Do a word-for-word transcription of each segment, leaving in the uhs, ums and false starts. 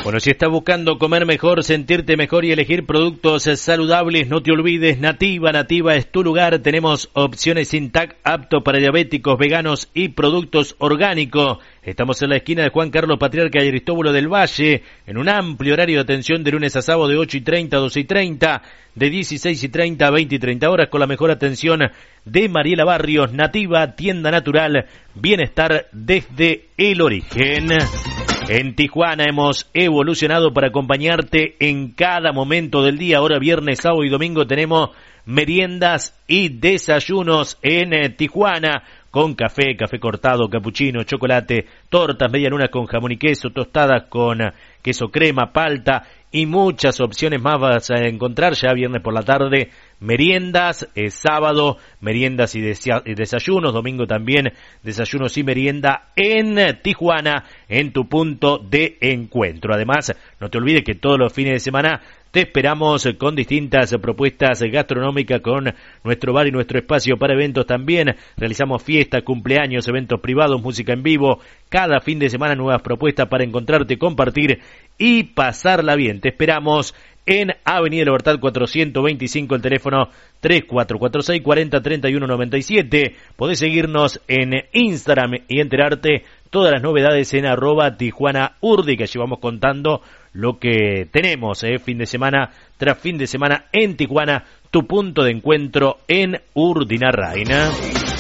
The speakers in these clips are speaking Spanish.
Bueno, si estás buscando comer mejor, sentirte mejor y elegir productos saludables, no te olvides, Nativa, Nativa es tu lugar. Tenemos opciones sin T A C, apto para diabéticos, veganos y productos orgánicos. Estamos en la esquina de Juan Carlos Patriarca y Aristóbulo del Valle, en un amplio horario de atención de lunes a sábado de ocho y treinta a doce y treinta, de dieciséis y treinta a veinte y treinta horas, con la mejor atención de Mariela Barrios. Nativa, tienda natural, bienestar desde el origen. En Tijuana hemos evolucionado para acompañarte en cada momento del día. Ahora viernes, sábado y domingo tenemos meriendas y desayunos en eh, Tijuana, con café, café cortado, capuchino, chocolate, tortas medialunas con jamón y queso, tostadas con queso crema, palta y muchas opciones más vas a encontrar ya viernes por la tarde. Meriendas, eh, sábado, meriendas y, desa- y desayunos, domingo también desayunos y merienda en Tijuana, en tu punto de encuentro. Además, no te olvides que todos los fines de semana te esperamos con distintas propuestas gastronómicas con nuestro bar y nuestro espacio para eventos también. Realizamos fiestas, cumpleaños, eventos privados, música en vivo. Cada fin de semana nuevas propuestas para encontrarte, compartir y pasarla bien. Te esperamos en Avenida Libertad cuatrocientos veinticinco, el teléfono tres cuatro cuatro seis, cuarenta, treinta y uno noventa y siete. Podés seguirnos en Instagram y enterarte todas las novedades en arroba Tijuana Urdi, que llevamos contando lo que tenemos, eh, fin de semana tras fin de semana en Tijuana, tu punto de encuentro en Urdinarraina.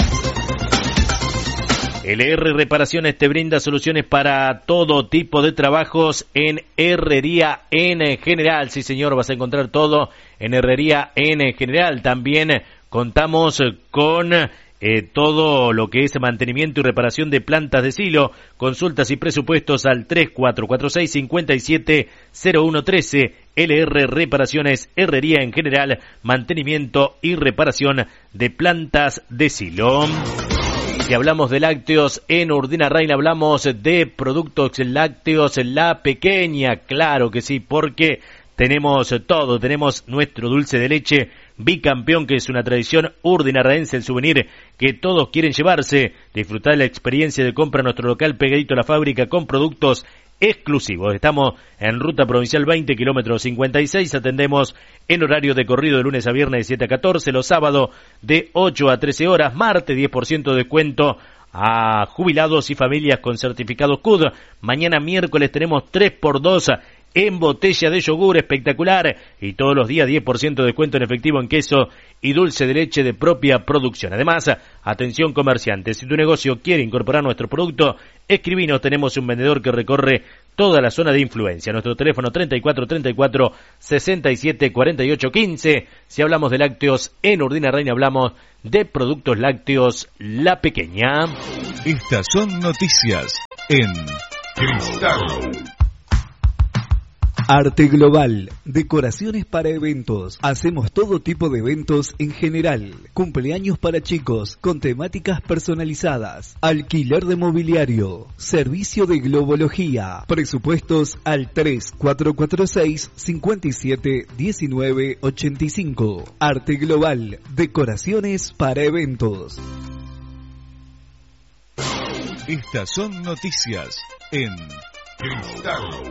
L R Reparaciones te brinda soluciones para todo tipo de trabajos en herrería en general. Sí, señor, vas a encontrar todo en herrería en general. También contamos con eh, todo lo que es mantenimiento y reparación de plantas de silo. Consultas y presupuestos al tres cuatro cuatro seis, cinco siete cero uno uno tres. L R Reparaciones, herrería en general, mantenimiento y reparación de plantas de silo. Si hablamos de lácteos en Urdinarraina, hablamos de productos lácteos La Pequeña, claro que sí, porque tenemos todo, tenemos nuestro dulce de leche Bicampeón, que es una tradición urdinarraense, el souvenir que todos quieren llevarse. Disfrutar de la experiencia de compra en nuestro local pegadito a la fábrica con productos exclusivos. Estamos en Ruta Provincial veinte, kilómetro cincuenta y seis. Atendemos en horario de corrido de lunes a viernes de siete a catorce, los sábados de ocho a trece horas, martes diez por ciento de descuento a jubilados y familias con certificado C U D. Mañana miércoles tenemos tres por dos en botella de yogur, espectacular, y todos los días diez por ciento de descuento en efectivo en queso y dulce de leche de propia producción. Además, atención comerciante, si tu negocio quiere incorporar nuestro producto, escribinos, tenemos un vendedor que recorre toda la zona de influencia. Nuestro teléfono treinta y cuatro treinta y cuatro, sesenta y siete cuarenta y ocho quince. Si hablamos de lácteos en Urdinarraina, hablamos de productos lácteos La Pequeña. Estas son noticias en Cristal. Arte Global, decoraciones para eventos. Hacemos todo tipo de eventos en general. Cumpleaños para chicos con temáticas personalizadas. Alquiler de mobiliario. Servicio de globología. Presupuestos al tres cuatro cuatro seis, cinco siete uno nueve ocho cinco. Arte Global, decoraciones para eventos. Estas son noticias en Cristal.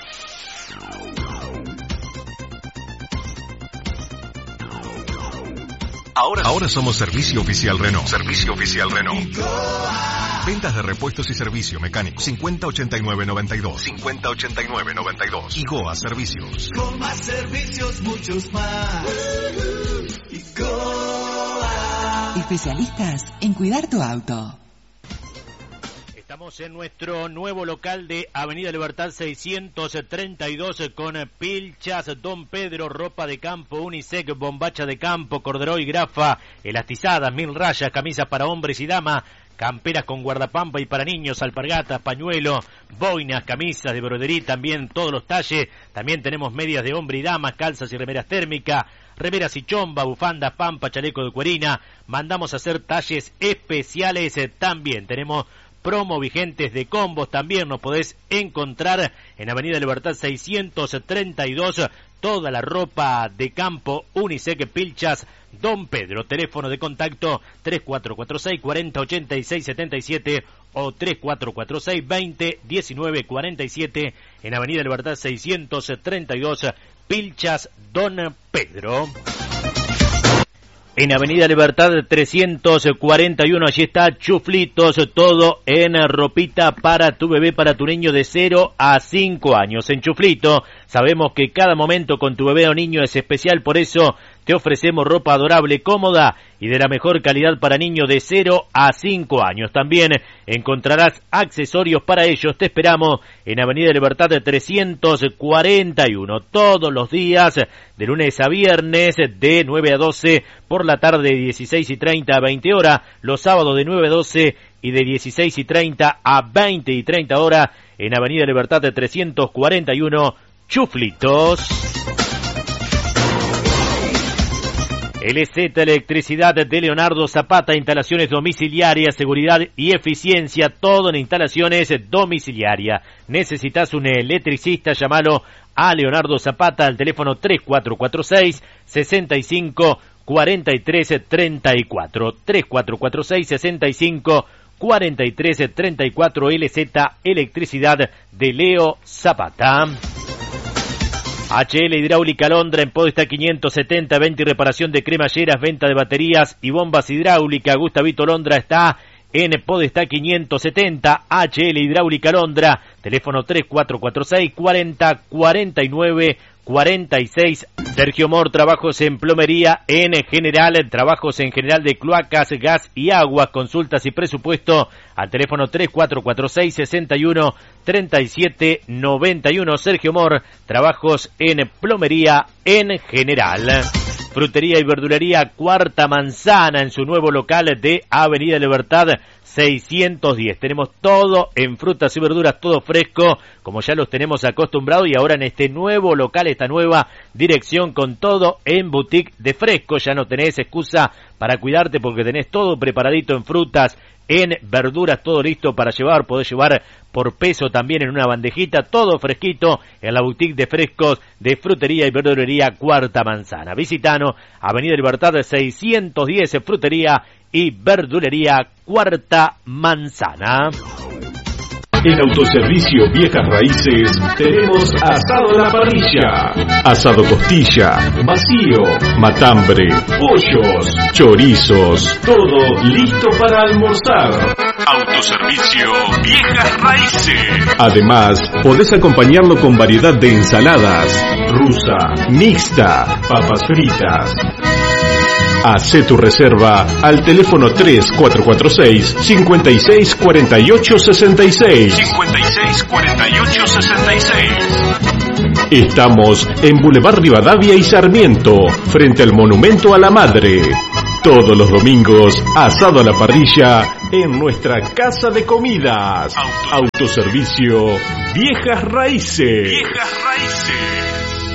Ahora, ahora somos Servicio Oficial Renault. Servicio Oficial Renault. Ventas de repuestos y servicio mecánico. cincuenta ochenta y nueve noventa y dos. cincuenta ochenta y nueve noventa y dos. Y Goa Servicios. Con más servicios, muchos más. Y Goa. Especialistas en cuidar tu auto. Estamos en nuestro nuevo local de Avenida Libertad seiscientos treinta y dos con pilchas Don Pedro, ropa de campo, unisex, bombacha de campo, corderoy, grafa, elastizadas, mil rayas, camisas para hombres y damas, camperas con guardapampa y para niños, alpargatas, pañuelos, boinas, camisas de brodería, también todos los talles. También tenemos medias de hombre y dama, calzas y remeras térmicas, remeras y chomba, bufandas, pampa, chaleco de cuerina. Mandamos a hacer talles especiales eh, también. Tenemos promo vigentes de combos. También nos podés encontrar en Avenida Libertad seiscientos treinta y dos, toda la ropa de campo Uniseque Pilchas Don Pedro. Teléfono de contacto tres cuatro cuatro seis, cuarenta, ochenta y seis, setenta y siete o tres cuatro cuatro seis, veinte, diecinueve, cuarenta y siete en Avenida Libertad seiscientos treinta y dos, Pilchas Don Pedro. En Avenida Libertad trescientos cuarenta y uno, allí está Chuflitos, todo en ropita para tu bebé, para tu niño de cero a cinco años. En Chuflito sabemos que cada momento con tu bebé o niño es especial, por eso te ofrecemos ropa adorable, cómoda y de la mejor calidad para niños de cero a cinco años. También encontrarás accesorios para ellos. Te esperamos en Avenida Libertad trescientos cuarenta y uno, todos los días, de lunes a viernes, de nueve a doce, por la tarde de dieciséis y treinta a veinte horas, los sábados de nueve a doce y de dieciséis y treinta a veinte y treinta horas, en Avenida Libertad trescientos cuarenta y uno, Chuflitos. L Z Electricidad de Leonardo Zapata, instalaciones domiciliarias, seguridad y eficiencia, todo en instalaciones domiciliarias. Necesitas un electricista, llámalo a Leonardo Zapata al teléfono tres cuatro cuatro seis, sesenta y cinco, cuarenta y tres, treinta y cuatro. tres cuatro cuatro seis, sesenta y cinco, cuarenta y tres, treinta y cuatro. L Z Electricidad de Leo Zapata. H L Hidráulica Londra en Podestá quinientos setenta, venta y reparación de cremalleras, venta de baterías y bombas hidráulicas. Gustavito Londra está en Podestá quinientos setenta, H L Hidráulica Londra, teléfono tres cuatro cuatro seis, cuarenta, cuarenta y nueve, cuarenta y seis. Sergio Mor, trabajos en plomería en general, trabajos en general de cloacas, gas y agua, consultas y presupuesto al teléfono tres cuatro cuatro seis, sesenta y uno, treinta y siete, noventa y uno. Sergio Mor, trabajos en plomería en general. Frutería y verdulería Cuarta Manzana en su nuevo local de Avenida Libertad seiscientos diez. Tenemos todo en frutas y verduras, todo fresco, como ya los tenemos acostumbrados, y ahora en este nuevo local, esta nueva dirección, con todo en boutique de fresco. Ya no tenés excusa para cuidarte porque tenés todo preparadito en frutas, en verduras, todo listo para llevar. Podés llevar por peso también en una bandejita, todo fresquito en la boutique de frescos de Frutería y Verdulería Cuarta Manzana. Visitanos, Avenida Libertad seiscientos diez, Frutería y Verdulería Cuarta Manzana. En Autoservicio Viejas Raíces tenemos asado a la parrilla, asado costilla, vacío, matambre, pollos, chorizos, todo listo para almorzar. Autoservicio Viejas Raíces. Además, podés acompañarlo con variedad de ensaladas, rusa, mixta, papas fritas. Hacé tu reserva al teléfono tres cuatro cuatro seis, cincuenta y seis, cuarenta y ocho, sesenta y seis. cincuenta y seis, cuarenta y ocho, sesenta y seis. Estamos en Boulevard Rivadavia y Sarmiento, frente al Monumento a la Madre. Todos los domingos, asado a la parrilla en nuestra casa de comidas. Autoservicio Viejas Raíces. Viejas Raíces.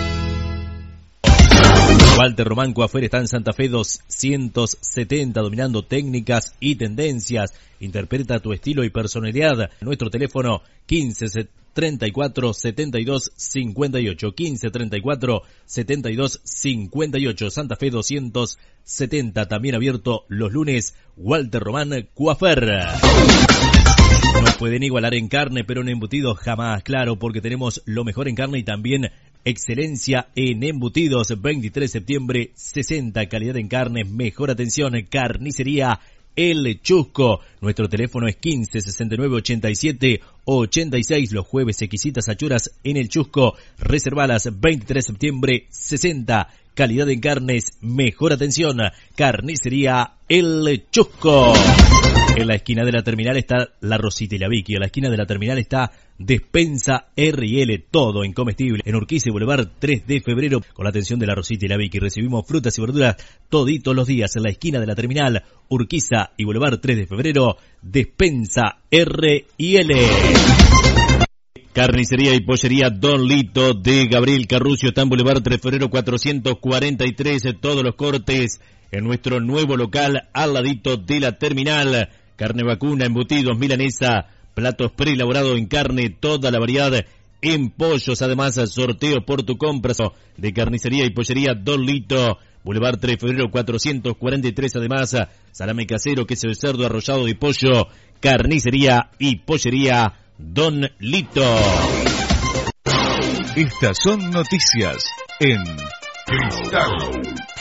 Walter Román Coafer está en Santa Fe doscientos setenta, dominando técnicas y tendencias. Interpreta tu estilo y personalidad. Nuestro teléfono quince, treinta y cuatro, setenta y dos, cincuenta y ocho. quince, treinta y cuatro, setenta y dos, cincuenta y ocho. Santa Fe doscientos setenta, también abierto los lunes. Walter Román Coafer. No pueden igualar en carne, pero en embutidos jamás, claro, porque tenemos lo mejor en carne y también excelencia en embutidos. Veintitrés de septiembre, sesenta, calidad en carne, mejor atención, Carnicería El Chusco. Nuestro teléfono es quince, sesenta y nueve, ochenta y siete, ochenta y seis. Los jueves exquisitas achuras en El Chusco. Reservalas. Veintitrés de septiembre, sesenta, calidad en carnes, mejor atención, Carnicería El Chusco. En la esquina de la terminal está La Rosita y la Vicky. En la esquina de la terminal está Despensa R y L, todo en comestible. En Urquiza y Boulevard tres de febrero, con la atención de La Rosita y la Vicky. Recibimos frutas y verduras toditos los días. En la esquina de la terminal, Urquiza y Boulevard tres de febrero, Despensa R y L. Carnicería y pollería Don Lito de Gabriel Carrucio, está en Boulevard tres de febrero cuatrocientos cuarenta y tres. Todos los cortes en nuestro nuevo local al ladito de la terminal. carne vacuna, embutidos, milanesa, platos preelaborados en carne, toda la variedad en pollos. Además, sorteo por tu compra de carnicería y pollería Don Lito, Boulevard tres de febrero cuatrocientos cuarenta y tres. Además, salame casero, queso de cerdo, arrollado de pollo, carnicería y pollería Don Lito. Estas son noticias en Cristal